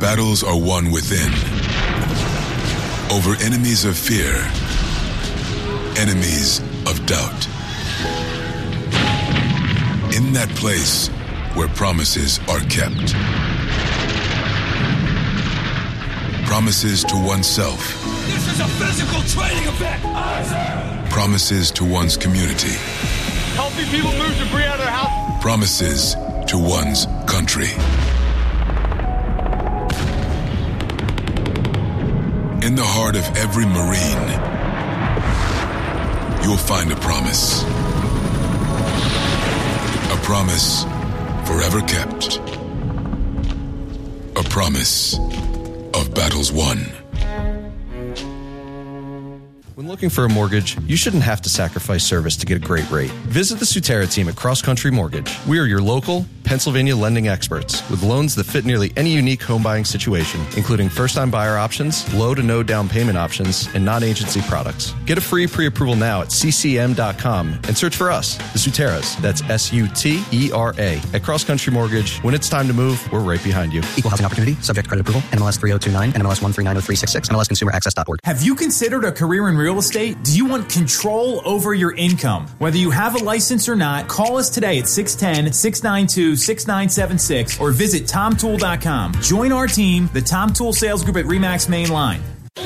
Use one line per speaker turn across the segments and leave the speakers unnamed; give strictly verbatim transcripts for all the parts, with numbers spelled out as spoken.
battles are won within. Over enemies of fear, enemies of doubt. In that place where promises are kept. Promises to oneself.
This is a physical training event! Aye,
promises to one's community.
Helping people move debris out of their house.
Promises to one's country. In the heart of every Marine, you'll find a promise. A promise forever kept. A promise of battles won.
When looking for a mortgage, you shouldn't have to sacrifice service to get a great rate. Visit the Sutera team at Cross Country Mortgage. We are your local Pennsylvania lending experts with loans that fit nearly any unique home buying situation, including first-time buyer options, low to no down payment options, and non-agency products. Get a free pre-approval now at c c m dot com and search for us, the Suteras. That's S U T E R A. At Cross Country Mortgage, when it's time to move, we're right behind you.
Equal housing opportunity, subject to credit approval, N M L S three oh two nine, N M L S one three nine oh three six six, N M L S consumer access dot org.
Have you considered a career in real estate? Do you want control over your income? Whether you have a license or not, call us today at six one zero, six nine two, six nine seven six or visit tom tool dot com. Join our team, the Tom Tool Sales Group at RE/MAX Main Line.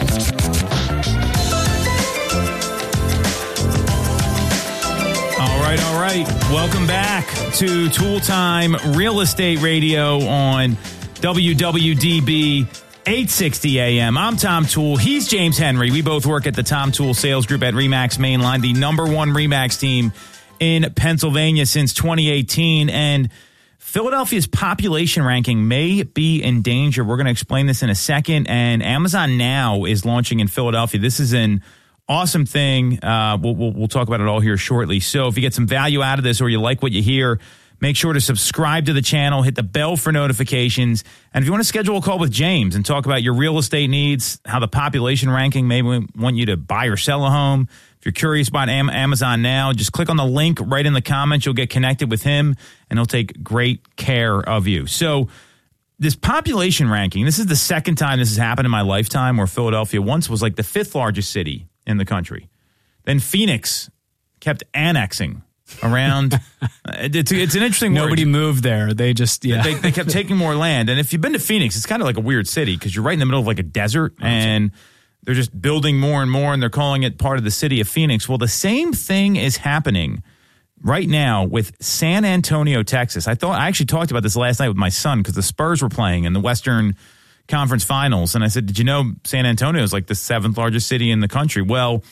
All right, all right. Welcome back to Tool Time Real Estate Radio on W W D B eight sixty A M. I'm Tom Tool. He's James Henry. We both work at the Tom Tool Sales Group at RE/MAX Main Line, the number one RE/MAX team in Pennsylvania since twenty eighteen. And Philadelphia's population ranking may be in danger. We're going to explain this in a second. And Amazon Now is launching in Philadelphia. This is an awesome thing. Uh, we'll, we'll, we'll talk about it all here shortly. So if you get some value out of this or you like what you hear, make sure to subscribe to the channel, hit the bell for notifications. And if you want to schedule a call with James and talk about your real estate needs, how the population ranking may want you to buy or sell a home, if you're curious about Amazon Now, just click on the link right in the comments. You'll get connected with him, and he'll take great care of you. So this population ranking, this is the second time this has happened in my lifetime, where Philadelphia once was like the fifth largest city in the country. Then Phoenix kept annexing around. it's, it's an interesting word.
Nobody moved there. They just, yeah.
They, they kept taking more land. And if you've been to Phoenix, it's kind of like a weird city because you're right in the middle of like a desert, and they're just building more and more, and they're calling it part of the city of Phoenix. Well, the same thing is happening right now with San Antonio, Texas. I thought I actually talked about this last night with my son because the Spurs were playing in the Western Conference Finals. And I said, did you know San Antonio is like the seventh largest city in the country? Well,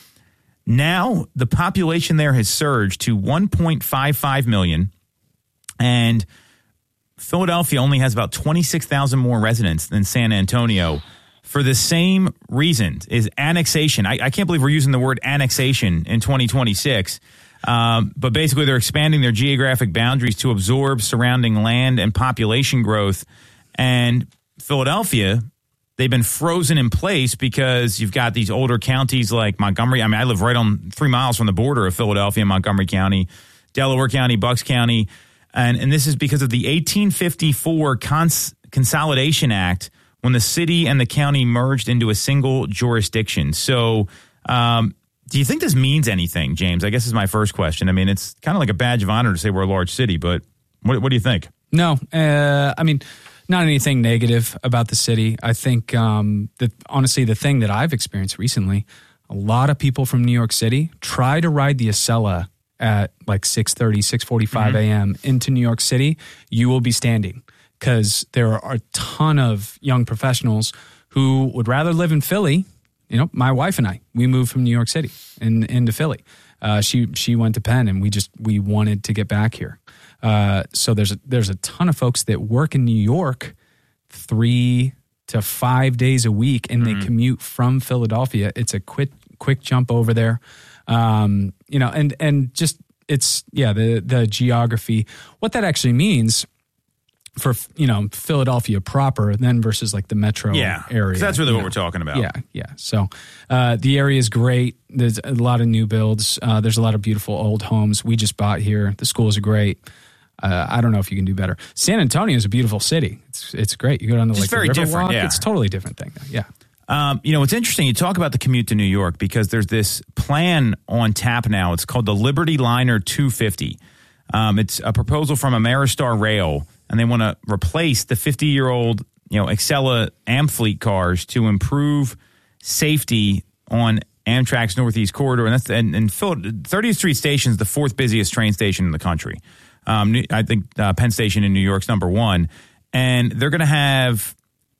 now the population there has surged to one point five five million, and Philadelphia only has about twenty-six thousand more residents than San Antonio. For the same reason, is annexation. I, I can't believe we're using the word annexation in twenty twenty-six. Um, but basically, they're expanding their geographic boundaries to absorb surrounding land and population growth. And Philadelphia, they've been frozen in place because you've got these older counties like Montgomery. I mean, I live right on three miles from the border of Philadelphia, Montgomery County, Delaware County, Bucks County. And, and this is because of the eighteen fifty-four Cons- Consolidation Act, when the city and the county merged into a single jurisdiction. So um, do you think this means anything, James? I guess is my first question. I mean, it's kind of like a badge of honor to say we're a large city, but what, what do you think?
No, uh, I mean, not anything negative about the city. I think, um, that honestly, the thing that I've experienced recently, a lot of people from New York City try to ride the Acela at like six thirty, six forty-five mm-hmm. a.m. into New York City. You will be standing, because there are a ton of young professionals who would rather live in Philly. You know, my wife and I, we moved from New York City in, into Philly. Uh, she she went to Penn, and we just we wanted to get back here. Uh, so there's a, there's a ton of folks that work in New York three to five days a week, and mm-hmm. they commute from Philadelphia. It's a quick quick jump over there. Um, you know, and and just it's yeah the the geography. What that actually means for, you know, Philadelphia proper, then versus like the metro
yeah,
area.
That's really what
know.
we're talking about.
Yeah, yeah. So uh, the area is great. There's a lot of new builds. Uh, there's a lot of beautiful old homes we just bought here. The schools are great. Uh, I don't know if you can do better. San Antonio is a beautiful city. It's it's great. You go down to
It's
like
very
the
different,
Riverwalk.
yeah.
It's a totally different thing. Yeah.
Um, you know, it's interesting. You talk about the commute to New York because there's this plan on tap now. It's called the Liberty Liner two fifty. Um, it's a proposal from Ameristar Rail, and they want to replace the fifty-year-old, you know, Excella Amfleet cars to improve safety on Amtrak's Northeast Corridor. And that's and, and thirtieth Street Station is the fourth busiest train station in the country. Um, I think uh, Penn Station in New York's number one. And they're going to have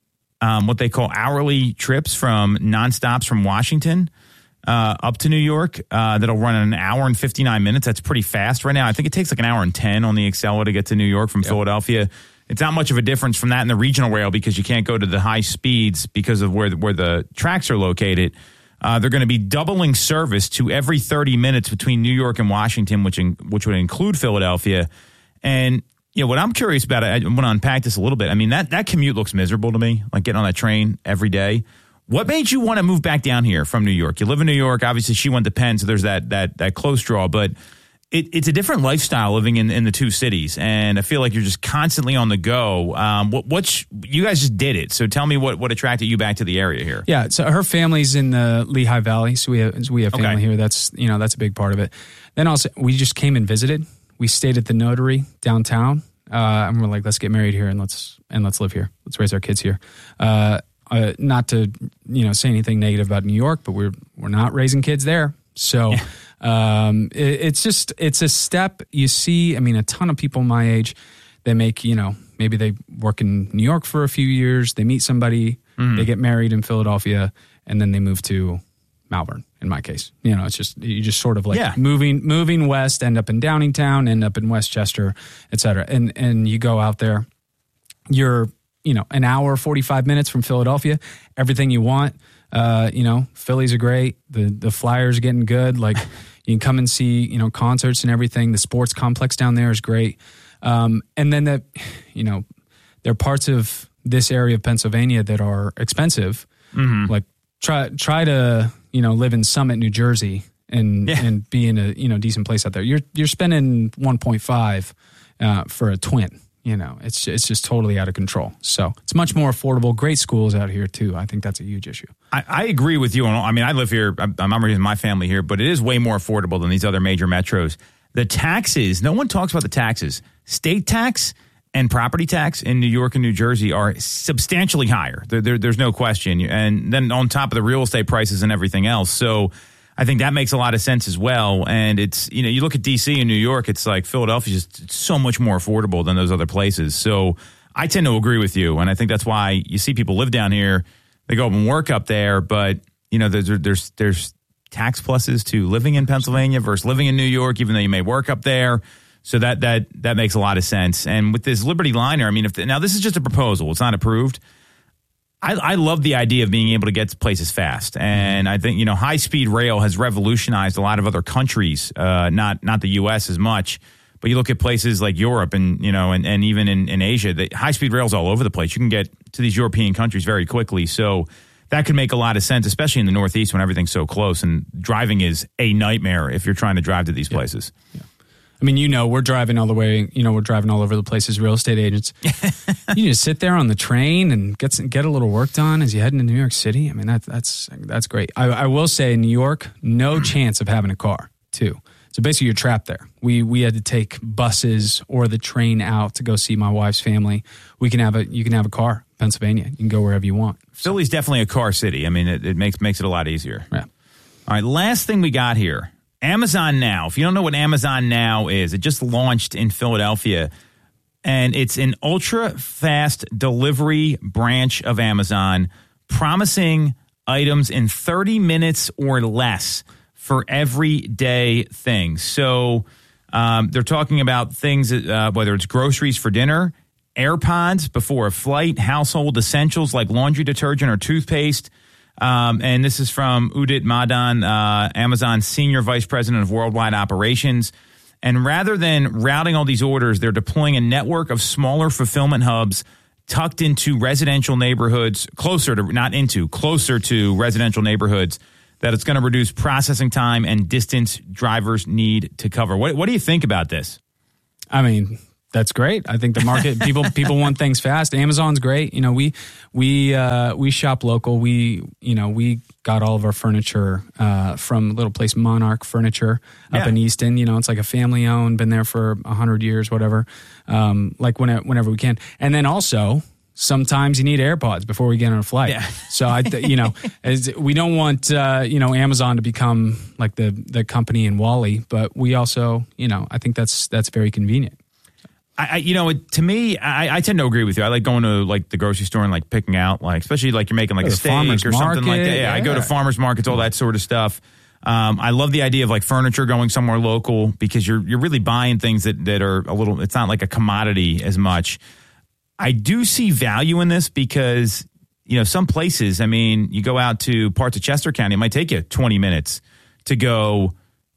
um, what they call hourly trips from nonstops from Washington uh, up to New York uh, that'll run in an hour and fifty-nine minutes. That's pretty fast right now. I think it takes like an hour and ten on the Excella to get to New York from yep. Philadelphia. It's not much of a difference from that in the regional rail because you can't go to the high speeds because of where the, where the tracks are located. Uh, they're going to be doubling service to every thirty minutes between New York and Washington, which in, which would include Philadelphia. And you know what I'm curious about, I want to unpack this a little bit. I mean, that, that commute looks miserable to me, like getting on that train every day. What made you want to move back down here from New York? You live in New York. Obviously, she went to Penn, so there's that that that close draw. But it, it's a different lifestyle living in, in the two cities, and I feel like you're just constantly on the go. Um, what what's you guys just did it? So tell me what, what attracted you back to the area here?
Yeah, so her family's in the Lehigh Valley, so we have so we have family
Okay.
here. That's you know that's a big part of it. Then also we just came and visited. We stayed at the Notary downtown, uh, and we're like, let's get married here and let's and let's live here. Let's raise our kids here. Uh, uh, not to you know say anything negative about New York, but we're we're not raising kids there. So
Yeah.
um, it, it's just it's a step. You see, I mean, a ton of people my age, they make you know maybe they work in New York for a few years. They meet somebody,
Mm-hmm.
they get married in Philadelphia, and then they move to Malvern. In my case, you know, it's just you just sort of like
Yeah.
moving moving west, end up in Downingtown, end up in Westchester, et cetera. And and you go out there, you're you know an hour forty-five minutes from Philadelphia, everything you want. Uh, you know, Phillies are great. The the Flyers are getting good. Like you can come and see you know concerts and everything. The sports complex down there is great. Um, and then that you know there are parts of this area of Pennsylvania that are expensive. Mm-hmm. Like try try to you know live in Summit, New Jersey, and
Yeah.
and be in a you know decent place out there. You're you're spending one point five uh, for a twin. You know, it's it's just totally out of control. So it's much more affordable. Great schools out here too. I think that's a huge issue.
I, I agree with you. On, I mean, I live here. I'm, I'm raising my family here, but it is way more affordable than these other major metros. The taxes, no one talks about the taxes. State tax and property tax in New York and New Jersey are substantially higher. There, there, there's no question. And then on top of the real estate prices and everything else. So I think that makes a lot of sense as well. And it's, you know, you look at D C and New York, it's like Philadelphia is just so much more affordable than those other places. So I tend to agree with you. And I think that's why you see people live down here. They go up and work up there. But, you know, there's, there's, there's tax pluses to living in Pennsylvania versus living in New York, even though you may work up there. So that that that makes a lot of sense. And with this Liberty Liner, I mean, if the, now this is just a proposal; it's not approved. I, I love the idea of being able to get to places fast, and I think you know high speed rail has revolutionized a lot of other countries, uh, not not the U S as much, but you look at places like Europe and you know and, and even in, in Asia, the high speed rail's all over the place. You can get to these European countries very quickly, so that could make a lot of sense, especially in the Northeast when everything's so close and driving is a nightmare if you're trying to drive to these places.
Yeah. I mean, you know, we're driving all the way, you know, we're driving all over the place as real estate agents. You just sit there on the train and get some, get a little work done as you head into New York City. I mean, that, that's that's great. I, I will say in New York, no chance of having a car, too. So basically, you're trapped there. We we had to take buses or the train out to go see my wife's family. We can have a you can have a car, Pennsylvania. You can go wherever you want.
Philly's definitely a car city. I mean, it, it makes makes it a lot easier.
Yeah.
All right, last thing we got here. Amazon Now. If you don't know what Amazon Now is, it just launched in Philadelphia, and it's an ultra-fast delivery branch of Amazon, promising items in thirty minutes or less for everyday things. So um, they're talking about things, uh, whether it's groceries for dinner, AirPods before a flight, household essentials like laundry detergent or toothpaste. Um, and this is from Udit Madan, uh, Amazon's Senior Vice President of Worldwide Operations. And rather than routing all these orders, they're deploying a network of smaller fulfillment hubs tucked into residential neighborhoods, closer to, not into, closer to residential neighborhoods, that it's going to reduce processing time and distance drivers need to cover. What, what do you think about this?
I mean, That's great. I think the market people people want things fast. Amazon's great. You know, we we uh, we shop local. We you know we got all of our furniture uh, from a little place Monarch Furniture up
Yeah.
in Easton. You know, it's like a family owned, been there for a hundred years, whatever. Um, like when, whenever we can, and then also. Sometimes you need AirPods before we get on a flight.
Yeah.
So I, th- you know, as we don't want uh, you know Amazon to become like the the company in Wall-E, but we also, you know, I think that's that's very convenient.
I, I you know, it, to me, I, I tend to agree with you. I like going to like the grocery store and like picking out, like especially like you're making like
Or
a
the
steak
farmer's
or something like
market,
that. Yeah, I go to
yeah.
farmers markets, all that sort of stuff. Um, I love the idea of like furniture going somewhere local because you're you're really buying things that that are a little. It's not like a commodity as much. I do see value in this because, you know, some places, I mean, you go out to parts of Chester County, it might take you twenty minutes to go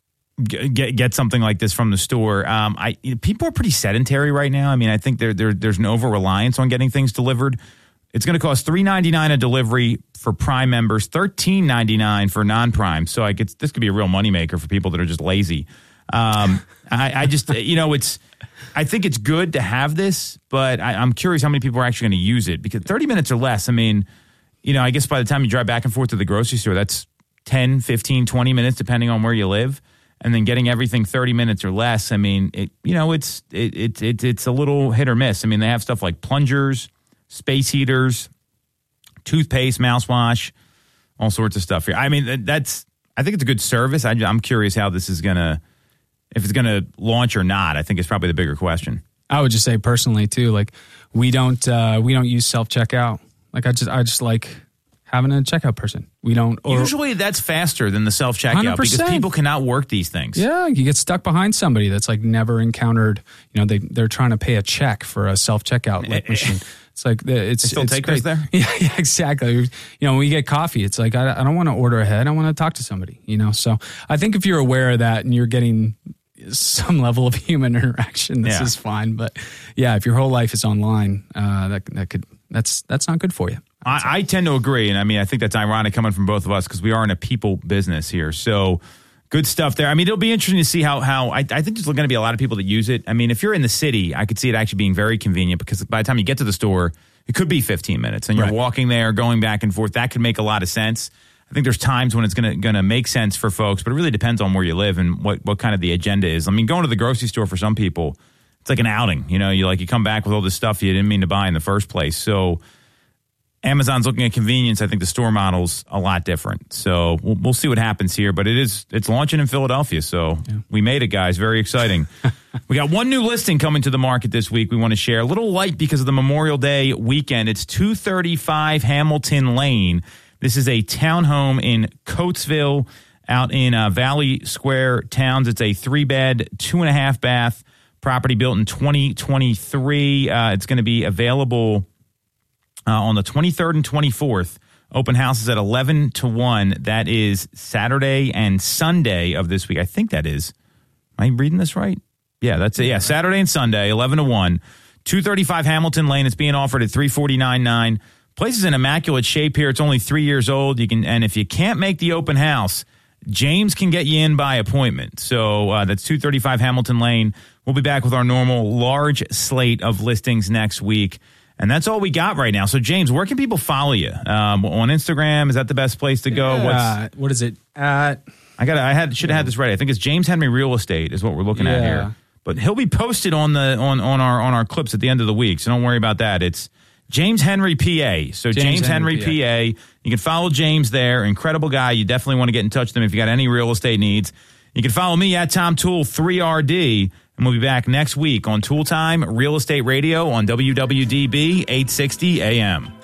get get something like this from the store. Um, I people are pretty sedentary right now. I mean, I think there there there's an over reliance on getting things delivered. It's going to cost three ninety-nine a delivery for Prime members, thirteen ninety-nine for non-Prime. So I guess this could be a real moneymaker for people that are just lazy. Um, I, I just, you know, it's. I think it's good to have this, but I, I'm curious how many people are actually going to use it because thirty minutes or less, I mean, you know, I guess by the time you drive back and forth to the grocery store, that's ten, fifteen, twenty minutes, depending on where you live. And then getting everything thirty minutes or less, I mean, it, you know, it's it, it, it, it's a little hit or miss. I mean, they have stuff like plungers, space heaters, toothpaste, mouthwash, all sorts of stuff here. I mean, that's, I think it's a good service. I, I'm curious how this is going to, if it's going to launch or not, I think is probably the bigger question.
I would just say personally too, like we don't uh, we don't use self checkout. Like I just I just like having a checkout person. We don't. Or,
Usually that's faster than the self checkout
one hundred
because
percent.
people cannot work these things.
Yeah, you get stuck behind somebody that's like never encountered. You know, they they're trying to pay a check for a self checkout machine. It's like the- it's
They still
it's
take
great.
those there?
Yeah, yeah, exactly. You know, when we get coffee, it's like I, I don't want to order ahead. I want to talk to somebody. You know, so I think if you're aware of that and you're getting some level of human interaction, this
Yeah.
is fine. But yeah, if your whole life is online, uh, that that could that's that's not good for you.
I, I tend to agree, and I mean, I think that's ironic coming from both of us because we are in a people business here. So good stuff there. I mean, it'll be interesting to see how how I, I think there's going to be a lot of people that use it. I mean, if you're in the city, I could see it actually being very convenient because by the time you get to the store, it could be fifteen minutes, and you're
Right.
walking there, going back and forth. That could make a lot of sense. I think there's times when it's going to going to make sense for folks, but it really depends on where you live and what, what kind of the agenda is. I mean, going to the grocery store for some people, it's like an outing. You know, you like you come back with all this stuff you didn't mean to buy in the first place. So Amazon's looking at convenience. I think the store model's a lot different. So we'll, we'll see what happens here. But it is it's launching in Philadelphia. So yeah. We made it, guys. Very exciting. We got one new listing coming to the market this week we want to share. A little light because of the Memorial Day weekend. It's two thirty-five Hamilton Lane. This is a townhome in Coatesville out in uh, Valley Square Towns. It's a three-bed, two-and-a-half-bath property built in twenty twenty-three. Uh, it's going to be available uh, on the twenty-third and twenty-fourth. Open house is at eleven to one. That is Saturday and Sunday of this week. I think that is. Am I reading this right? Yeah, that's it. Yeah, Saturday and Sunday, eleven to one. two thirty-five Hamilton Lane. It's being offered at three forty-nine nine. Place is in immaculate shape here. It's only three years old. You can, and if you can't make the open house, James can get you in by appointment. So uh, that's two thirty-five Hamilton Lane. We'll be back with our normal large slate of listings next week. And that's all we got right now. So, James, where can people follow you? Um, on Instagram, is that the best place to go?
Yeah.
What's,
what is it? At
I got. I had should have had this ready. I think it's James Henry Real Estate is what we're looking at
Yeah.
here. But he'll be posted on the on, on our on our clips at the end of the week. So don't worry about that. It's James Henry P A. So James,
James
Henry,
Henry
P A. You can follow James there. Incredible guy. You definitely want to get in touch with him if you got any real estate needs. You can follow me at Tom Toole three R D. And we'll be back next week on Tool Time Real Estate Radio on W W D B eight sixty A M.